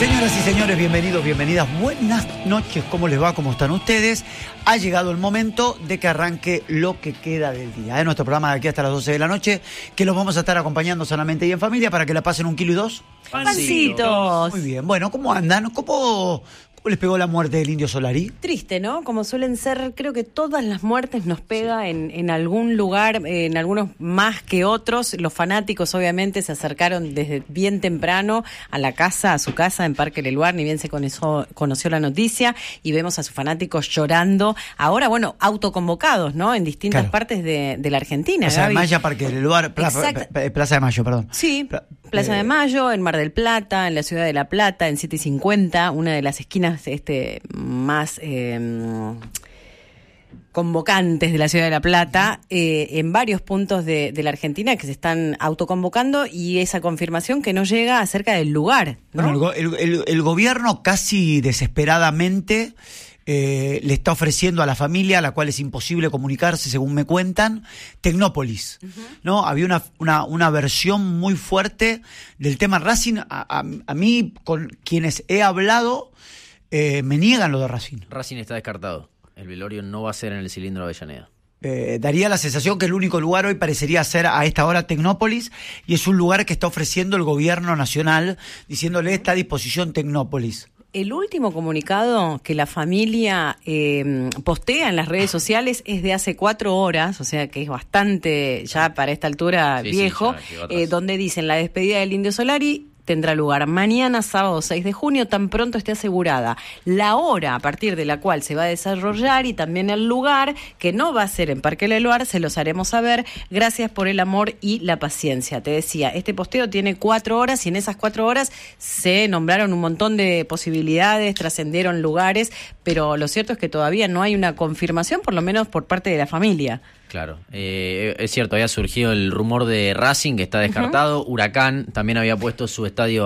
Señoras y señores, bienvenidos, bienvenidas. Buenas noches, ¿cómo les va? ¿Cómo están ustedes? Ha llegado el momento de que arranque lo que queda del día. Es nuestro programa de aquí hasta las 12 de la noche, que los vamos a estar acompañando sanamente y en familia para que la pasen 1 kilo y 2. Pancitos. Muy bien. Bueno, ¿cómo andan? ¿Cómo les pegó la muerte del Indio Solari? Triste, ¿no? Como suelen ser, creo que todas las muertes nos pega en algún lugar, en algunos más que otros. Los fanáticos, obviamente, se acercaron desde bien temprano a su casa en Parque Leluar, ni bien se conoció la noticia, y vemos a sus fanáticos llorando. Ahora, bueno, autoconvocados, ¿no? En distintas partes de la Argentina. Plaza Gaby. de Mayo, Parque Leluar, Plaza de Mayo, perdón. Sí, Plaza de Mayo, en Mar del Plata, en la ciudad de La Plata, en 750, una de las esquinas más convocantes de la ciudad de La Plata, en varios puntos de la Argentina que se están autoconvocando, y esa confirmación que no llega acerca del lugar, ¿no? Bueno, el gobierno casi desesperadamente le está ofreciendo a la familia, a la cual es imposible comunicarse, según me cuentan, Tecnópolis, ¿no? Había una versión muy fuerte del tema Racing. A mí, con quienes he hablado, me niegan lo de Racing. Racing está descartado. El velorio no va a ser en el Cilindro de Avellaneda. Daría la sensación que el único lugar hoy parecería ser a esta hora Tecnópolis, y es un lugar que está ofreciendo el gobierno nacional, diciéndole está a disposición Tecnópolis. El último comunicado que la familia postea en las redes sociales es de hace 4 horas, o sea que es bastante ya para esta altura viejo, donde dicen: la despedida del Indio Solari tendrá lugar mañana, sábado 6 de junio, tan pronto esté asegurada la hora a partir de la cual se va a desarrollar y también el lugar, que no va a ser en Parque Leluar, se los haremos saber. Gracias por el amor y la paciencia. Te decía, este posteo tiene 4 horas y en esas 4 horas se nombraron un montón de posibilidades, trascendieron lugares, pero lo cierto es que todavía no hay una confirmación, por lo menos por parte de la familia. Claro, es cierto, había surgido el rumor de Racing, que está descartado. Huracán también había puesto su estadio